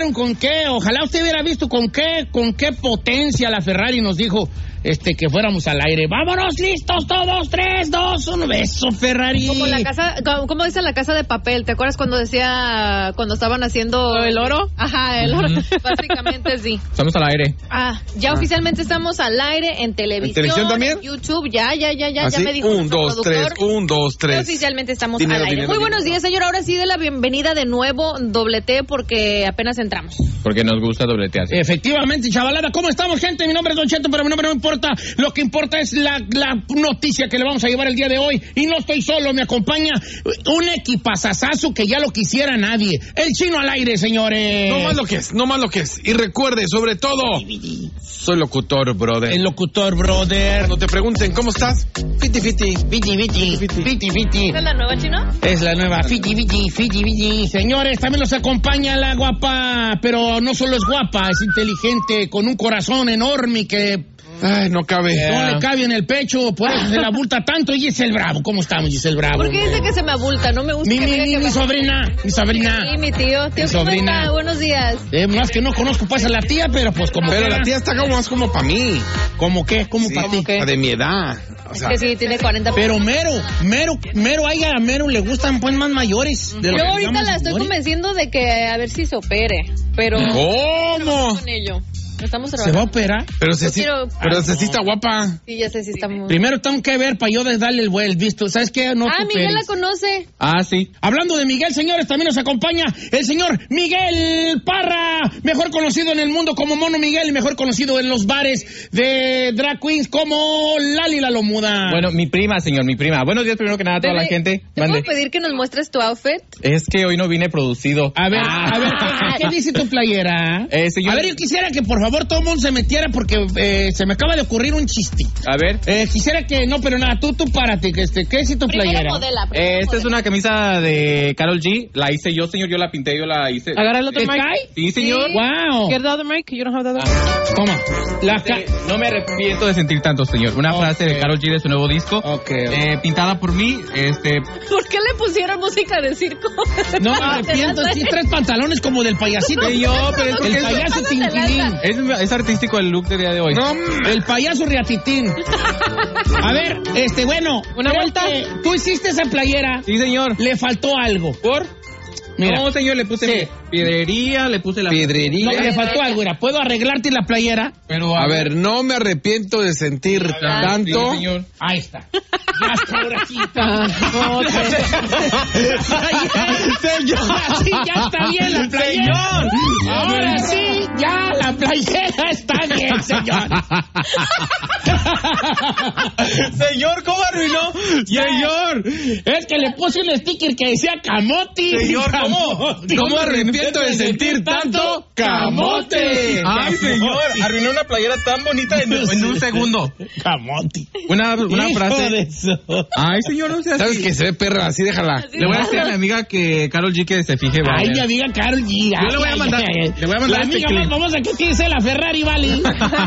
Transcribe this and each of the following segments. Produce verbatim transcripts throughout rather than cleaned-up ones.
vieron con qué, ojalá usted hubiera visto con qué, con qué potencia la Ferrari nos dijo este que fuéramos al aire. ¡Vámonos, listos todos! ¡Tres, dos, uno! ¡Beso, Ferrari! Como la casa, como dice la Casa de Papel, ¿te acuerdas cuando decía, cuando estaban haciendo... ¿El oro? Ajá, el oro. Uh-huh. Básicamente sí. Estamos al aire. Ah, ya ah. oficialmente estamos al aire en televisión. ¿En televisión también? En YouTube, ya, ya, ya, ya, ¿Así? ya me dijo Un, dos, tres, un, dos, tres. Oficialmente estamos dinero, al aire. dinero, Muy buenos dinero. días, señor. Ahora sí de la bienvenida de nuevo, doble T, porque apenas entramos. Porque nos gusta dobletear. Efectivamente, chavalada. ¿Cómo estamos, gente? Mi nombre es Don Cheto, pero mi nombre no importa. Lo que importa es la, la noticia que le vamos a llevar el día de hoy. Y no estoy solo, me acompaña un equipazazazo que ya lo quisiera nadie. El Chino al aire, señores. No más lo que es, no más lo que es. Y recuerde, sobre todo, soy locutor, brother. El locutor, brother. Cuando te pregunten, ¿cómo estás? Fiti, fiti. Fiti, fiti. Fiti, fiti. ¿Esa es la nueva, Chino? Es la nueva. Fiti, fiti, fiti, fiti. Señores, también nos acompaña la guapa, pero no solo es guapa, es inteligente, con un corazón enorme que... Ay, no cabe. Yeah. No le cabe en el pecho, por eso se la abulta tanto. Y Giselle Bravo, ¿cómo estamos, Giselle Bravo? ¿Por qué dice que se me abulta? No me gusta mi, que mi, diga mi, que mi sobrina, mi sobrina. Sí, mi tío. Tío, mi ¿cómo sobrina. está? Buenos días. Eh, más que no conozco pues a la tía, pero pues como Pero quiera. la tía está como más como para mí. ¿Cómo qué? ¿Cómo Sí, para ti? qué? De mi edad. O sea, es que sí, tiene cuarenta. Pero mero, mero, mero, a ella a mero le gustan pues más mayores. De Yo lo que ahorita digamos la estoy mayores. convenciendo de que a ver si se opere, pero... ¿Cómo? Con ello. Estamos ¿Se trabajando. va a operar? Pero Yo Ceci, quiero- pero Ah, Ceci no. está guapa. Sí, ya sé si está muy... Primero tengo que ver para yo darle el buen visto. ¿Sabes qué? No ah, te Miguel la operes. conoce. Ah, sí. Hablando de Miguel, señores, también nos acompaña el señor Miguel Parra, mejor conocido en el mundo como Mono Miguel y mejor conocido en los bares de drag queens como Lali la Lomuda. Bueno, mi prima, señor, mi prima. Buenos días primero que nada a toda Bebé, la gente. ¿te Mande. puedo pedir que nos muestres tu outfit? Es que hoy no vine producido. A ver, Ah. a ver, ¿qué, qué dice tu playera? Eh, señor- A ver, yo quisiera que por favor todo el mundo se metiera porque eh, se me acaba de ocurrir un chiste. A ver. Eh, quisiera que, no, pero nada, tú, tú párate, que este, ¿qué dice tu Primero playera? modela. primero Eh, esta es modela. una camisa de Karol G. La hice yo, señor. Yo la pinté, yo la hice. Agarra el otro ¿Te mic. cae? Sí, señor. Sí. Wow. Get the other mic. You don't have the other mic. Toma. La ca- Eh, no me arrepiento de sentir tanto, señor. Una Ok. frase de Karol G de su nuevo disco. Ok. Eh, pintada por mí. Este. ¿Por qué le pusieron música de circo? No me arrepiento, sí traes pantalones como del payasito. Sí, yo, pero es porque el es- payaso Pásense de Tintilín. lanza. Es, es artístico el look del día de hoy. No, El payaso Riatitín. A ver, este, bueno. Una creo vuelta. que Tú hiciste esa playera. Sí, señor. Le faltó algo. ¿Por? Mira. No, señor, le puse Sí. piedrería, le puse la... Piedrería. No, le faltó algo. Mira, ¿puedo arreglarte la playera? Pero, A ver, no me arrepiento de sentir tanto. Sí, señor. Ahí está. Ya está, ahora sí. Señor. Ahora sí, ya está bien la playera. Ahora sí, ya la playera está bien, señor. Señor, ¿cómo arruinó? Señor, es que le puse un sticker que decía Camoti. Señor, ¿cómo? Camote. No me arrepiento de sentir tanto camote. Ay, señor, arruinó una playera tan bonita en, en un segundo. Camote. Una, una Hijo frase. de eso. Ay, señor, no sea ¿Sabes así. que se ve perra? Así déjala. Le voy a decir a mi amiga que Karol G que se fije. Ay, vale. mi amiga Karol G. Yo le voy a Ay, mandar- ay, ay. le voy a mandar La este amiga clip. más famosa que tiene la Ferrari, vale.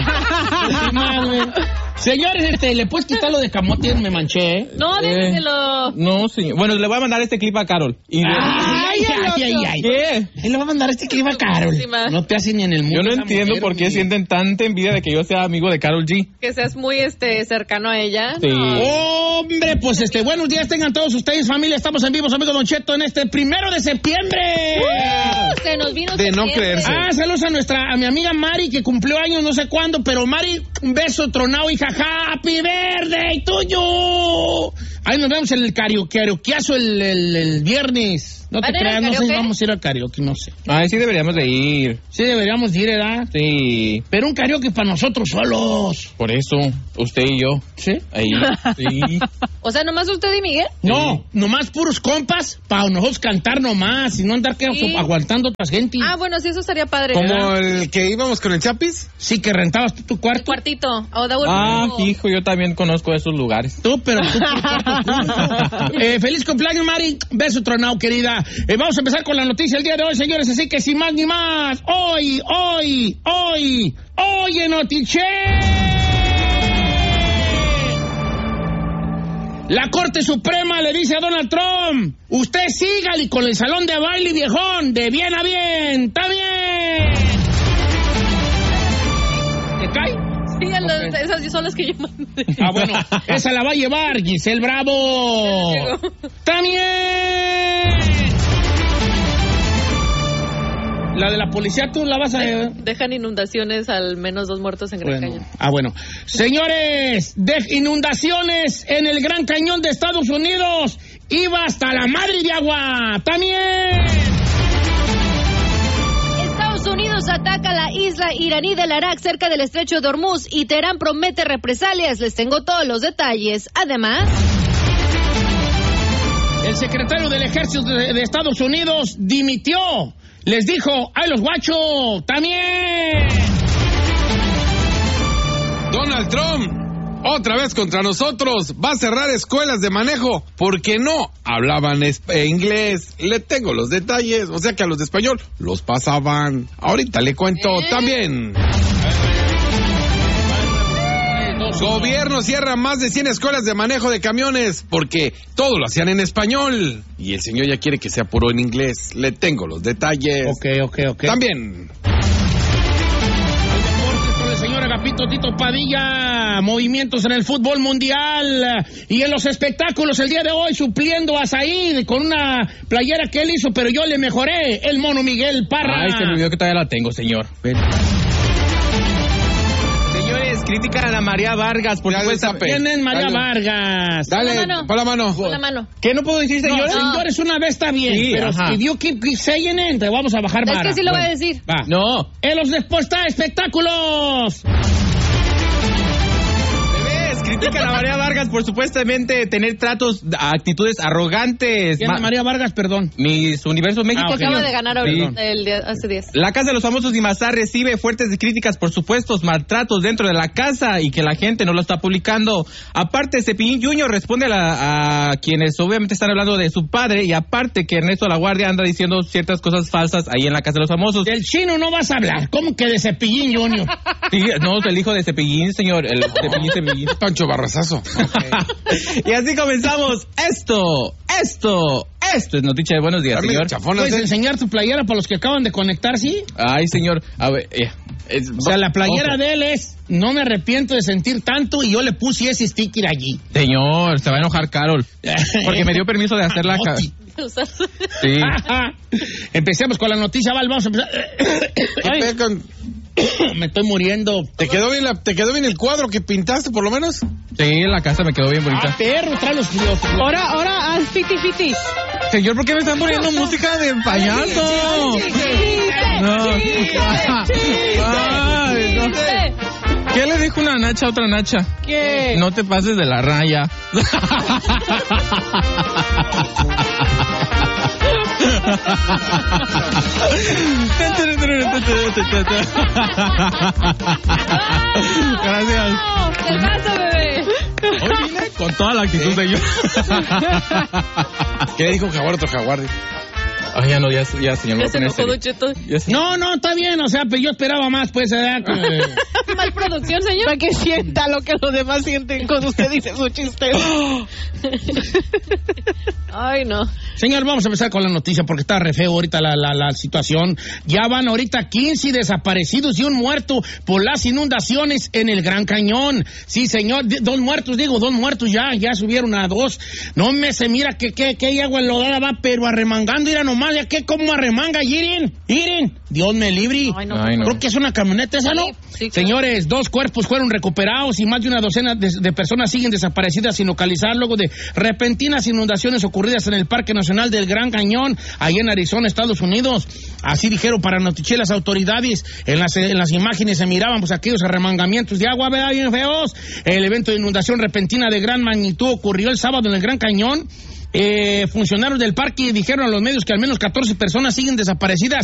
Señores, este, ¿le puedes quitar lo de camote? Me manché, ¿eh? No, déjeselo. No, señor. Bueno, le voy a mandar este clip a Karol. Y le- Ay, ay, ay, ay. ¿Qué? Él le va a mandar este clip a Karol. Lástima. No te hace ni en el mundo. Yo no esa entiendo mujer, por qué ni- sienten tanta envidia de que yo sea amigo de Karol G. Que seas muy este cercano a ella. Sí. Hombre, pues este, buenos días tengan todos ustedes, familia. Estamos en vivo, amigo Don Cheto, en este primero de septiembre. Uh, se nos vino De no septiembre. creerse. Ah, saludos a nuestra, a mi amiga Mari, que cumplió años no sé cuándo, pero Mari, un beso tronado, hija, happy birthday tuyo. Ahí nos vemos en el karaoke, karaokeazo el, el, el viernes. No te ¿Van a ir creas, al no sé si karaoke? vamos a ir al karaoke, no sé. Ay, sí deberíamos de ir. Sí deberíamos ir, ¿verdad? Sí. Pero un karaoke para nosotros solos. Por eso, usted y yo. ¿Sí? Ahí. Sí. O sea, nomás usted y Miguel. No, nomás puros compas, para nosotros cantar nomás y no andar que Sí. aguantando a otra gente. Ah, bueno, sí, eso estaría padre. Como el que íbamos con el Chapis. Sí, que rentabas tú tu El cuarto. cuartito. O da un Ah, poco. hijo, yo también conozco esos lugares. Tú, pero tú. por cuarto tú. eh, feliz cumpleaños, Mari. Beso tronado, querida. Eh, vamos a empezar con la noticia el día de hoy, señores. Así que sin más ni más, hoy, hoy, hoy, hoy en Notiche. La Corte Suprema le dice a Donald Trump, usted sígale con el salón de baile viejón, de bien a bien, está bien. ¿Te cae? Sí, Okay. las, esas son las que yo mandé. Ah, bueno, esa la va a llevar Giselle Bravo. ¡Está bien! La de la policía, ¿tú la vas a llevar? Dejan inundaciones, al menos dos muertos en Gran Bueno. Cañón. Ah, bueno. Señores, de inundaciones en el Gran Cañón de Estados Unidos. Iba hasta la madre de agua. ¡También! Estados Unidos ataca la isla iraní del Arak cerca del estrecho de Hormuz y Teherán promete represalias. Les tengo todos los detalles. Además, el secretario del Ejército de, de Estados Unidos dimitió. Les dijo, ¡ay, los guachos! ¡También! Donald Trump, otra vez contra nosotros, va a cerrar escuelas de manejo porque no hablaban es- eh, inglés. Le tengo los detalles, o sea que a los de español los pasaban. Ahorita le cuento ¿Eh? también. Gobierno cierra más de cien escuelas de manejo de camiones porque todo lo hacían en español. Y el señor ya quiere que sea puro en inglés. Le tengo los detalles. Ok, ok, ok. También. Deportes con el señor Agapito Tito Padilla. Movimientos en el fútbol mundial. Y en los espectáculos el día de hoy supliendo a Said con una playera que él hizo, pero yo le mejoré. El mono Miguel Parra. Ay, se me olvidó que todavía la tengo, señor. Señores, crítica a la María Vargas, por Ya supuesto. destape. ¿Quién es María Dale. Vargas? Dale, Pon la mano. pon la mano. con la mano. ¿Qué no puedo decir, No, señor? señores, una vez está bien, Sí, pero ajá. si you keep, keep saying it, te vamos a bajar Es vara. que sí lo voy a Bueno, decir. Va. No. En los después está espectáculos. Bebés, crítica a la María Vargas por supuestamente tener tratos, actitudes arrogantes. ¿Quién es Ma- María Vargas? Perdón. Mis Universo México, Ah, ok. señor. Acaba de ganar Sí. ahorita, el día, hace días. La Casa de los Famosos y Mazar recibe fuertes críticas por supuestos maltratos dentro de la casa y que la gente no lo está publicando. Aparte, Cepillín junior responde a, la- a quienes obviamente están hablando de su padre y aparte que Ernesto La Guardia anda diciendo ciertas cosas falsas ahí en la Casa de los Famosos. Del chino no vas a hablar. ¿Cómo que de Cepillín Junior? Sí, no, el hijo de Cepillín, señor, el Cepillín Cepillín. Pancho Barrazazo. Y así comenzamos. Esto, esto, esto es noticia de buenos días, Dame señor. chafonas, ¿Puedes ¿eh? enseñar tu playera para los que acaban de conectar, sí? Ay, señor, a ver, eh, es- O sea, la playera ojo. de él es no me arrepiento de sentir tanto y yo le puse ese sticker allí. Señor, se va a enojar Carol, porque me dio permiso de hacer la... ca- Oti. Sí. Empecemos con la noticia, Val, vamos a empezar. ¿Qué Ay, pe- con- me estoy muriendo. ¿Te quedó bien la, te quedó bien el cuadro que pintaste por lo menos? Sí, la casa me quedó bien Ah, bonita. perro, trae los... los- Ahora, ahora, haz fiti fiti. Señor, ¿por qué me están poniendo música de payaso? No. Ay, no. ¿Qué le dijo una nacha a otra nacha? ¿Qué? No te pases de la raya. Gracias. ¡El vaso, bebé! Hoy vine con toda la actitud, señor. ¿Qué le dijo jaguar otro jaguar? Ay, ya no, ya, ya señor. me Ya voy a se poner enojó, serio. Don Cheto. Ya se- No, no, está bien, o sea, pero yo esperaba más, pues, ¿verdad? Que- Mal producción, señor. Para que sienta lo que los demás sienten cuando usted dice su chiste. Ay, no. Señor, vamos a empezar con la noticia porque está re feo ahorita la, la, la situación. Ya van ahorita quince desaparecidos y un muerto por las inundaciones en el Gran Cañón. Sí, señor, d- dos muertos, digo, dos muertos ya, ya subieron a dos. No me se mira que, que, que hay agua enlodada va, pero arremangando, mira nomás, ya que como arremanga, Iren, Iren, Dios me libre. Ay, no. Ay, no. Creo que es una camioneta esa, ¿no? Sí, sí, claro. Señores, dos cuerpos fueron recuperados y más de una docena de, de personas siguen desaparecidas sin localizar luego de repentinas inundaciones ocurridas en el Parque Nacional del Gran Cañón, allá en Arizona, Estados Unidos. Así dijeron para Notiche las autoridades. En las, en las imágenes se miraban pues aquellos arremangamientos de agua, ¿verdad? Bien feos. El evento de inundación repentina de gran magnitud ocurrió el sábado en el Gran Cañón. Eh, funcionarios del parque dijeron a los medios que al menos catorce personas siguen desaparecidas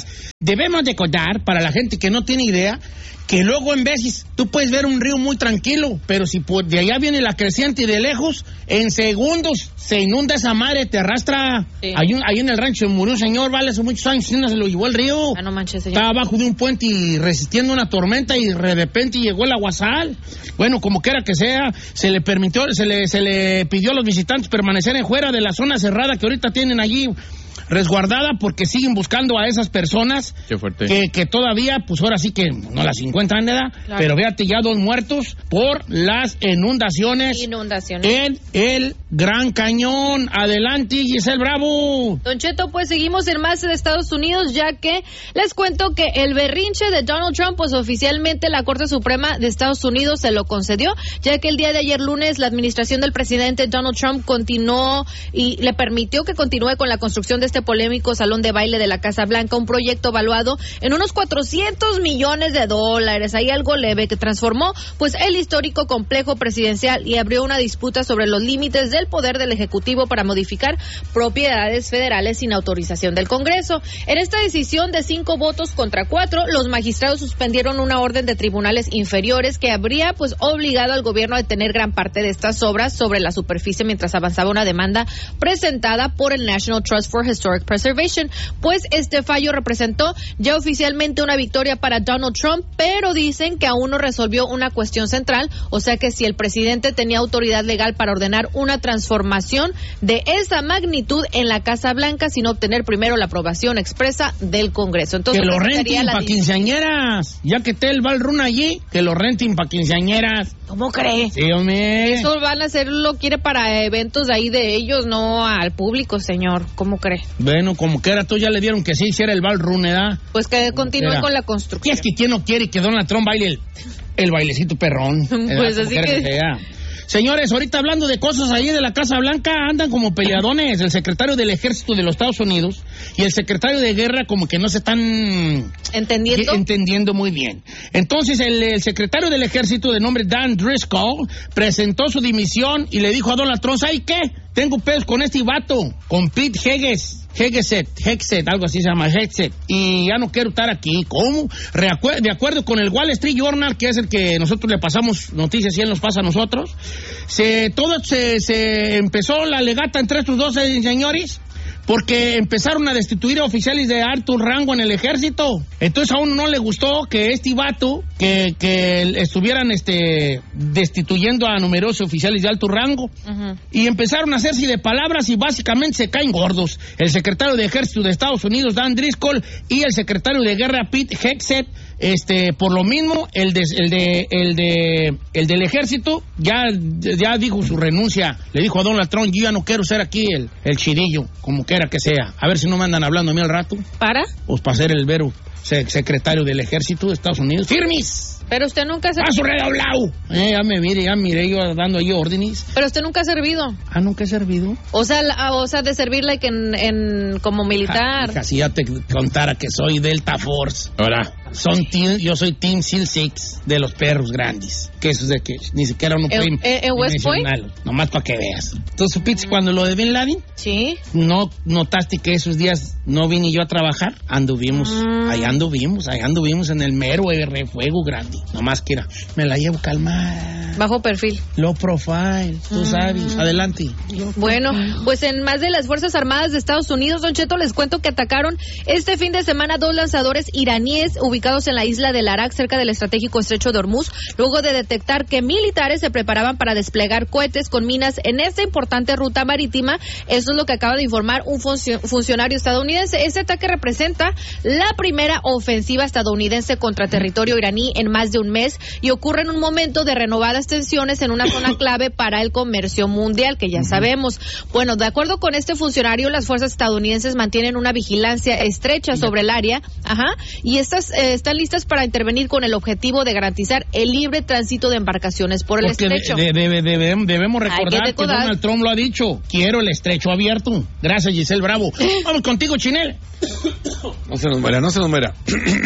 debemos de contar, para la gente que no tiene idea, que luego en veces tú puedes ver un río muy tranquilo, pero si de allá viene la creciente y de lejos, en segundos se inunda esa madre, te arrastra. Sí. Ahí, ahí en el rancho murió un señor, vale, hace muchos años, se lo llevó el río. Ah, no manches, señor. Estaba abajo de un puente y resistiendo una tormenta y de repente llegó el aguacil. Bueno, como quiera que sea, se le permitió, se le, se le pidió a los visitantes permanecer en fuera de la zona cerrada que ahorita tienen allí resguardada, porque siguen buscando a esas personas. Qué fuerte. Que, que todavía, pues ahora sí que no las encuentran, ¿verdad? Claro. Pero fíjate, ya dos muertos por las inundaciones. Inundaciones. En el Gran Cañón. Adelante, Giselle Bravo. Don Cheto, pues seguimos en más de Estados Unidos, ya que les cuento que el berrinche de Donald Trump, pues oficialmente la Corte Suprema de Estados Unidos se lo concedió, ya que el día de ayer lunes la administración del presidente Donald Trump continuó y le permitió que continúe con la construcción de este polémico salón de baile de la Casa Blanca, un proyecto evaluado en unos cuatrocientos millones de dólares, ahí algo leve, que transformó pues el histórico complejo presidencial y abrió una disputa sobre los límites del poder del Ejecutivo para modificar propiedades federales sin autorización del Congreso. En esta decisión de cinco votos contra cuatro, los magistrados suspendieron una orden de tribunales inferiores que habría pues obligado al gobierno a detener gran parte de estas obras sobre la superficie mientras avanzaba una demanda presentada por el National Trust for Historic Preservation. Pues este fallo representó ya oficialmente una victoria para Donald Trump, pero dicen que aún no resolvió una cuestión central, o sea que si el presidente tenía autoridad legal para ordenar una transformación de esa magnitud en la Casa Blanca sin obtener primero la aprobación expresa del Congreso. Entonces, que lo renten para quinceañeras, ya que esté el Balrun allí, que lo renten para quinceañeras. ¿Cómo cree? Sí, hombre. Eso van a hacer, lo quiere para eventos de ahí de ellos, no al público, señor. ¿Cómo cree? Bueno, como que era, tú ya le dieron que sí hiciera el Balrun, ¿verdad? Pues que continúe con la construcción. ¿Qué es que quién no quiere que Donald Trump baile el, el bailecito perrón? Pues así que... que sea. Señores, ahorita hablando de cosas ahí de la Casa Blanca, andan como peleadones el secretario del Ejército de los Estados Unidos y el secretario de Guerra, como que no se están entendiendo, entendiendo muy bien. Entonces, el, el secretario del Ejército, de nombre Dan Driscoll, presentó su dimisión y le dijo a Donald Trump, ¿ay qué? Tengo pedos con este vato, con Pete Heges. Hegseth, Hegseth, algo así se llama, Hegseth, y ya no quiero estar aquí. ¿Cómo? Reacuer- de acuerdo con el Wall Street Journal, que es el que nosotros le pasamos noticias y él nos pasa a nosotros, se, todo se, se empezó la legata entre estos dos señores, porque empezaron a destituir a oficiales de alto rango en el ejército. Entonces a uno no le gustó que este vato, que, que estuvieran este, destituyendo a numerosos oficiales de alto rango. Uh-huh. Y empezaron a hacerse de palabras y básicamente se caen gordos. El secretario de Ejército de Estados Unidos, Dan Driscoll, y el secretario de Guerra, Pete Hegseth. Este, por lo mismo, el de, el de, el de, el del ejército ya, ya dijo su renuncia. Le dijo a Donald Trump, yo ya no quiero ser aquí el, el chirillo, como quiera que sea. A ver si no me andan hablando a mí al rato. ¿Para? Pues para ser el vero secretario del ejército de Estados Unidos. ¡Firmis! Pero usted nunca ha servido. ¡A su redoblado! Eh, ya me mire, ya miré yo dando ahí órdenes. Pero usted nunca ha servido. Ah, ¿nunca he servido? O sea, la, o sea de servir like, en, en, como militar. Ja, si ya te contara que soy Delta Force. Ahora. Son team, yo soy Team SEAL seis de los perros grandes. Que eso es de que ni siquiera uno puede ¿En West Point? Nomás para que veas. ¿Tú supiste mm. cuando lo de Bin Laden? Sí. ¿No notaste que esos días no vine yo a trabajar? Anduvimos, mm. ahí anduvimos, ahí anduvimos en el mero refuego grande. Nomás que era, me la llevo calmada. Bajo perfil. Low profile, tú mm. sabes. Adelante. Bueno, pues en más de las Fuerzas Armadas de Estados Unidos, Don Cheto, les cuento que atacaron este fin de semana dos lanzadores iraníes ubicados en la isla del Arak, cerca del estratégico estrecho de Hormuz, luego de detectar que militares se preparaban para desplegar cohetes con minas en esta importante ruta marítima. Eso es lo que acaba de informar un funcio- funcionario estadounidense. Este ataque representa la primera ofensiva estadounidense contra territorio iraní en más de un mes y ocurre en un momento de renovadas tensiones en una zona clave para el comercio mundial, que ya sabemos. Bueno, de acuerdo con este funcionario, las fuerzas estadounidenses mantienen una vigilancia estrecha sobre el área, ajá, y estas eh, están listas para intervenir con el objetivo de garantizar el libre tránsito de embarcaciones por el Porque estrecho. De, de, de, de, debemos recordar que, que Donald Trump lo ha dicho, quiero el estrecho abierto. Gracias, Giselle Bravo. Vamos contigo, Chinel. No se nos muera, no se nos muera.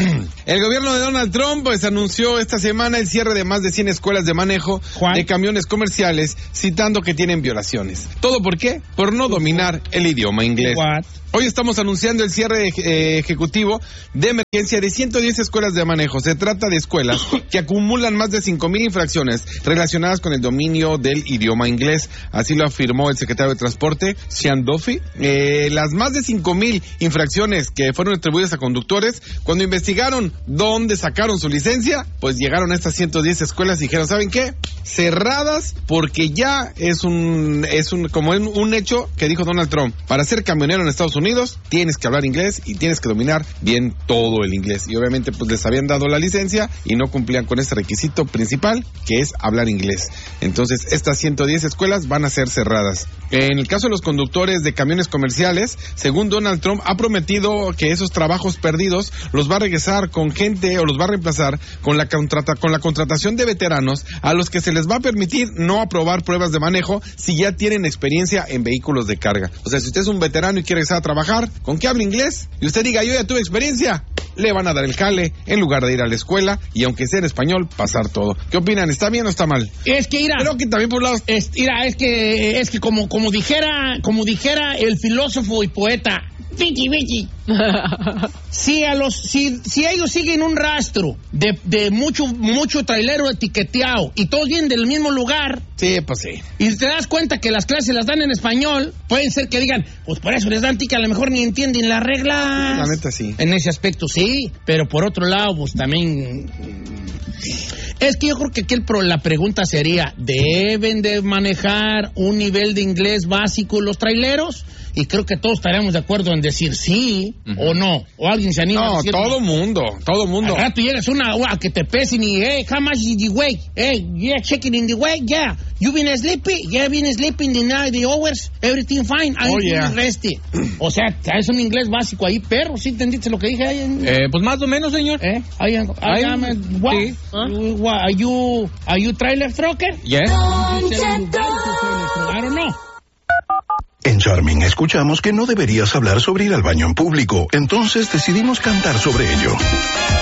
El gobierno de Donald Trump pues anunció esta semana el cierre de más de cien escuelas de manejo Juan. de camiones comerciales, citando que tienen violaciones. ¿Todo por qué? Por no dominar el idioma inglés. What? Hoy estamos anunciando el cierre eh, ejecutivo de emergencia de ciento diez escuelas de manejo. Se trata de escuelas que acumulan más de cinco mil infracciones relacionadas con el dominio del idioma inglés. Así lo afirmó el secretario de Transporte, Sean Duffy. Eh, las más de cinco mil infracciones que fueron atribuidas a conductores, cuando investigaron dónde sacaron su licencia, pues llegaron a estas ciento diez escuelas y dijeron, ¿saben qué? Cerradas, porque ya es un, es un, como un, un hecho que dijo Donald Trump. Para ser camionero en Estados Unidos, tienes que hablar inglés y tienes que dominar bien todo el inglés. Y obviamente pues les habían dado la licencia y no cumplían con ese requisito principal, que es hablar inglés. Entonces estas ciento diez escuelas van a ser cerradas. En el caso de los conductores de camiones comerciales, según Donald Trump, ha prometido que esos trabajos perdidos los va a regresar con gente o los va a reemplazar con la, contrata, con la contratación de veteranos a los que se les va a permitir no aprobar pruebas de manejo si ya tienen experiencia en vehículos de carga. O sea, si usted es un veterano y quiere regresar a trabajar, con que hable inglés y usted diga, yo ya tuve experiencia, le van a dar el jale en lugar de ir a la escuela y aunque sea en español, pasar todo. ¿Qué opinan? ¿Está bien o está mal? Es que, mira, creo que también por un lado... Es, mira, es que, es que como, como dijera, como dijera el filósofo y poeta, Vicky, Vicky. Si a los, si, si ellos siguen un rastro de, de mucho, mucho trailero etiqueteado y todos vienen del mismo lugar. Sí, pues sí. Y te das cuenta que las clases las dan en español, pueden ser que digan, pues por eso les dan tica, a lo mejor ni entienden las reglas. La neta sí. En ese aspecto sí, pero por otro lado, pues también... Es que yo creo que aquí el pro, la pregunta sería, ¿deben de manejar un nivel de inglés básico los traileros? Y creo que todos estaríamos de acuerdo en decir sí uh-huh. o no. O alguien se anima no, a decir todo no. mundo, todo mundo. Al rato llegas una a que te pesen y, hey, how much is the weight? Hey, yeah, checking in the weight, yeah. You been sleepy? Yeah, been sleeping the night, the hours, everything fine. I oh, yeah. rested. O sea, es un inglés básico ahí, perro. ¿Sí entendiste lo que dije ahí? En... Eh, pues más o menos, señor. ¿Eh? I am, I am, I am, what? Sí. ¿Ah? What, are you, are you trailer trucker? Yes. I don't know. En Charming escuchamos que no deberías hablar sobre ir al baño en público, entonces decidimos cantar sobre ello.